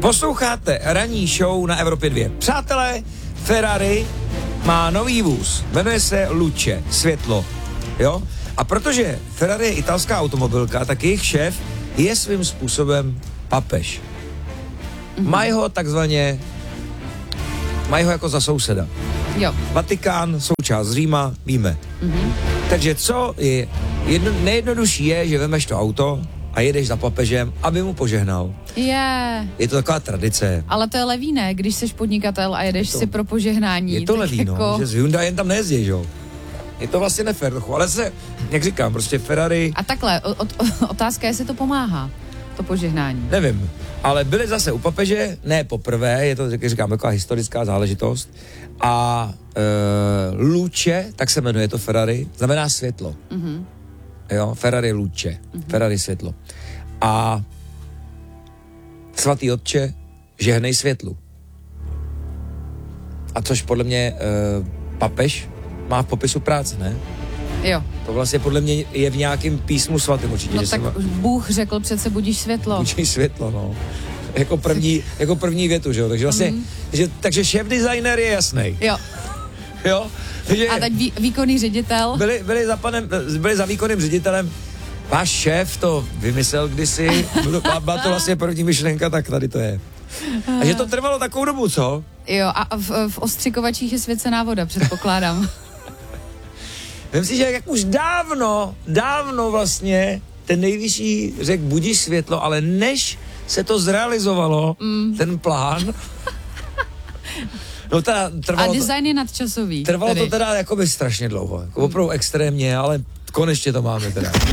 Posloucháte ranní show na Evropě 2. Přátelé, Ferrari má nový vůz, jmenuje se Luce, světlo, jo? A protože Ferrari je italská automobilka, tak jejich šéf je svým způsobem papež. Mají ho takzvaně, mají ho jako za souseda. Jo. Vatikán, součást Říma, víme. Takže co je, nejjednodušší je, že vemeš to auto a jedeš za papežem, aby mu požehnal. Je to taková tradice. Ale to je levý, ne? Když jsi podnikatel a jedeš si pro požehnání. Je to levý, jako... no, že z Hyundai tam nejezdí, že jo. Je to vlastně nefér trochu, ale se, jak říkám, prostě Ferrari... A takhle, otázka je, jestli to pomáhá, to požehnání. Nevím, ale byli zase u papeže, ne poprvé, je to, jak říkám, taková historická záležitost. A Luce, tak se jmenuje to Ferrari, znamená světlo. Jo, Ferrari Luce, Ferrari světlo. A svatý otče, žehnej světlu. A což podle mě papež má v popisu práce, ne? Jo. To vlastně podle mě je v nějakém písmu svatém určitě. No tak Bůh řekl přece budíš světlo. Budíš světlo, no. Jako první větu, že jo? Takže vlastně, takže šéf designer je jasný. Jo. Jo? Takže a teď výkonný ředitel? Byli za výkonným ředitelem. Váš šéf to vymyslel kdysi, byla to vlastně první myšlenka, tak tady to je. A že to trvalo takovou dobu, co? Jo, a v ostřikovačích je svěcená voda, předpokládám. Vem si, že jak už dávno vlastně ten nejvyšší řekl budíš světlo, ale než se to zrealizovalo, ten plán, no teda trvalo... A design je nadčasový. Trvalo to teda jakoby strašně dlouho, jako opravdu extrémně, ale konečně to máme teda.